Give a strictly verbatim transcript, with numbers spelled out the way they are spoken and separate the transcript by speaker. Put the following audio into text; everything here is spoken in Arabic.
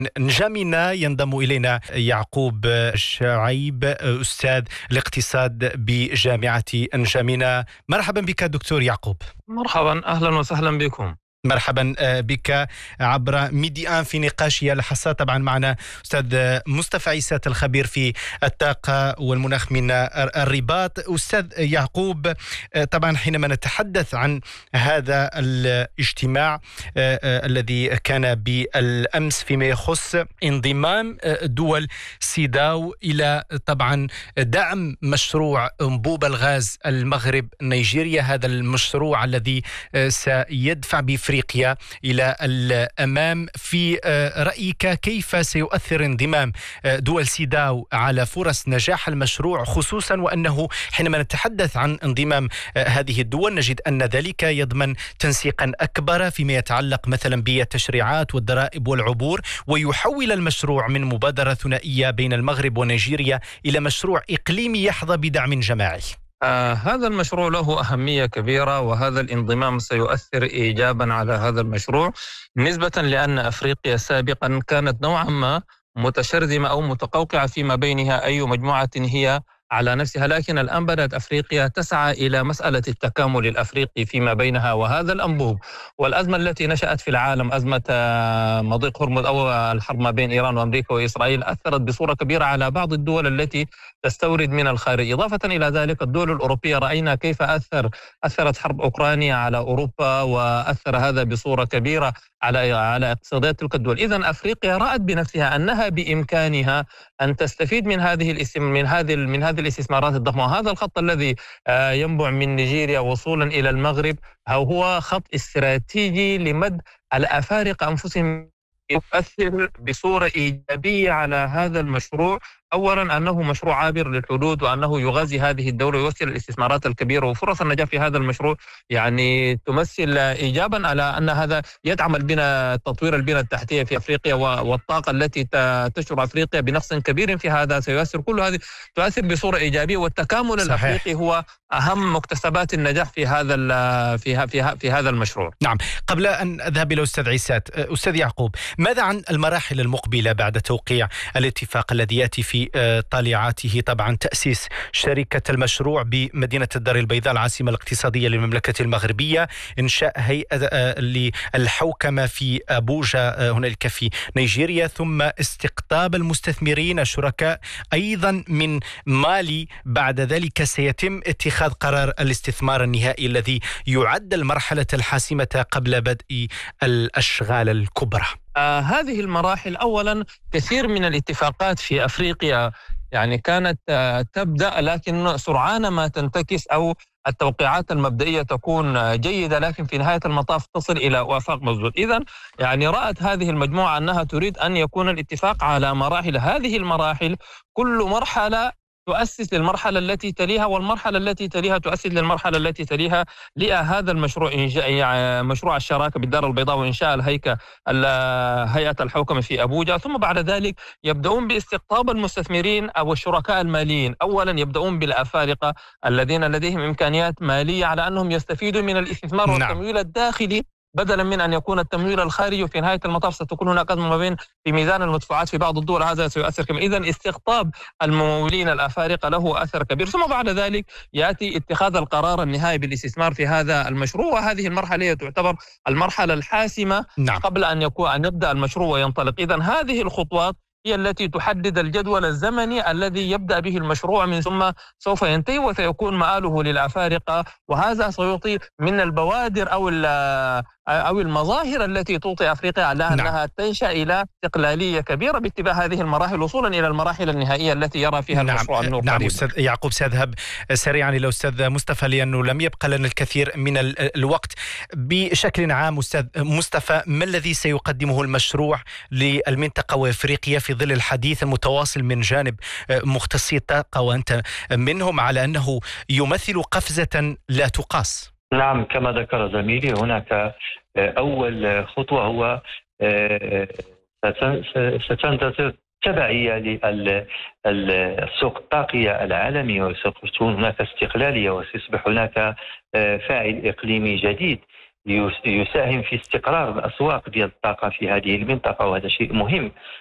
Speaker 1: نجمنا ينضم إلينا يعقوب شعيب، أستاذ الاقتصاد بجامعة نجمنا. مرحبا بك دكتور يعقوب.
Speaker 2: مرحبا، أهلا وسهلا بكم.
Speaker 1: مرحبا بك عبر ميدي آن في نقاشية الحصاد. طبعا معنا أستاذ مصطفى عيسات الخبير في الطاقة والمناخ من الرباط. أستاذ يعقوب، طبعا حينما نتحدث عن هذا الاجتماع الذي كان بالأمس فيما يخص انضمام دول سيداو إلى طبعا دعم مشروع أنبوب الغاز المغرب نيجيريا، هذا المشروع الذي سيدفع بفريقيا إلى الأمام، في رأيك كيف سيؤثر انضمام دول سيداو على فرص نجاح المشروع، خصوصا وأنه حينما نتحدث عن انضمام هذه الدول نجد أن ذلك يضمن تنسيقا أكبر فيما يتعلق مثلا بالتشريعات والضرائب والعبور، ويحول المشروع من مبادرة ثنائية بين المغرب ونيجيريا إلى مشروع إقليمي يحظى بدعم جماعي.
Speaker 2: آه هذا المشروع له أهمية كبيرة، وهذا الانضمام سيؤثر إيجابا على هذا المشروع، نسبة لأن أفريقيا سابقا كانت نوعا ما متشرذمة أو متقوقعة فيما بينها أي مجموعة هي على نفسها، لكن الآن بدأت أفريقيا تسعى إلى مسألة التكامل الأفريقي فيما بينها. وهذا الأنبوب والأزمة التي نشأت في العالم، أزمة مضيق هرمز أو الحرب ما بين إيران وأمريكا وإسرائيل، أثرت بصورة كبيرة على بعض الدول التي تستورد من الخارج. إضافة إلى ذلك الدول الأوروبية رأينا كيف أثر أثرت حرب أوكرانيا على أوروبا، وأثر هذا بصورة كبيرة على على اقتصادات تلك الدول. إذن أفريقيا رأت بنفسها أنها بإمكانها أن تستفيد من هذه الاستم من هذه من هذه الاستثمارات الضخمة. وهذا الخط الذي ينبع من نيجيريا وصولا إلى المغرب هو خط استراتيجي لمد الأفارقة أنفسهم، يؤثر بصورة إيجابية على هذا المشروع. أولا أنه مشروع عابر للحدود، وأنه يغذي هذه الدولة ويوصل الاستثمارات الكبيرة، وفرص النجاح في هذا المشروع يعني تمثل إيجابا على أن هذا يدعم البناء تطوير البناء التحتية في أفريقيا، والطاقة التي تشعر أفريقيا بنقص كبير في هذا سيؤثر. كل هذه تؤثر بصورة إيجابية، والتكامل صحيح. الأفريقي هو أهم مكتسبات النجاح في هذا في في في هذا المشروع.
Speaker 1: نعم. قبل أن أذهب إلى أستاذ عيسات، أستاذ يعقوب، ماذا عن المراحل المقبلة بعد توقيع الاتفاق الذي يأتي في طالعاته طبعا تأسيس شركة المشروع بمدينة الدار البيضاء العاصمة الاقتصادية للمملكة المغربية، إنشاء هيئة للحوكمة في أبوجا هنالك في نيجيريا، ثم استقطاب المستثمرين الشركاء أيضا من مالي. بعد ذلك سيتم اتخاذ قرار الاستثمار النهائي الذي يعد المرحلة الحاسمة قبل بدء الأشغال الكبرى.
Speaker 2: آه هذه المراحل، أولا كثير من الاتفاقات في أفريقيا يعني كانت آه تبدأ، لكن سرعان ما تنتكس، أو التوقيعات المبدئية تكون جيدة لكن في نهاية المطاف تصل إلى وفاق مسدود. إذن يعني رأت هذه المجموعة أنها تريد أن يكون الاتفاق على مراحل. هذه المراحل كل مرحلة تؤسس للمرحلة التي تليها، والمرحلة التي تليها تؤسس للمرحلة التي تليها. لهذا المشروع إنشاء مشروع الشراكة بالدار البيضاء وإنشاء الهيكة هيئة الحوكمة في أبوجا، ثم بعد ذلك يبدأون باستقطاب المستثمرين أو الشركاء الماليين. أولا يبدأون بالأفارقة الذين لديهم إمكانيات مالية على أنهم يستفيدوا من الاستثمار والتمويل الداخلي بدلا من أن يكون التمويل الخارجي، وفي نهاية المطاف ستكون هناك أزمة ما بين في ميزان المدفوعات في بعض الدول، هذا سيؤثر كما. إذن استقطاب الممولين الأفارقة له أثر كبير. ثم بعد ذلك يأتي اتخاذ القرار النهائي بالاستثمار في هذا المشروع، وهذه المرحلة هي تعتبر المرحلة الحاسمة نعم. قبل أن يكون أن يبدأ المشروع وينطلق. إذن هذه الخطوات هي التي تحدد الجدول الزمني الذي يبدأ به المشروع، من ثم سوف ينتهي وسيكون مآله للأفارقة. وهذا سيعطي من البوادر أو أو المظاهر التي تعطي أفريقيا على أنها نعم. تنشأ إلى استقلالية كبيرة باتباع هذه المراحل وصولا إلى المراحل النهائية التي يرى فيها
Speaker 1: نعم.
Speaker 2: المشروع النور.
Speaker 1: نعم أستاذ يعقوب، سأذهب سريعا إلى أستاذ مصطفى لأنه لم يبقى لنا الكثير من الوقت. بشكل عام أستاذ مصطفى، ما الذي سيقدمه المشروع للمنطقة وأفريقيا في ظل الحديث المتواصل من جانب مختصي الطاقة وأنت منهم على أنه يمثل قفزة لا تقاس؟
Speaker 3: نعم، كما ذكر زميلي هناك أول خطوة هو ستنتظر تبعية للسوق الطاقية العالمي، وستكون هناك استقلالية وسيصبح هناك فاعل إقليمي جديد. يساهم في استقرار الأسواق ديال الطاقة في هذه المنطقة، وهذا شيء مهم.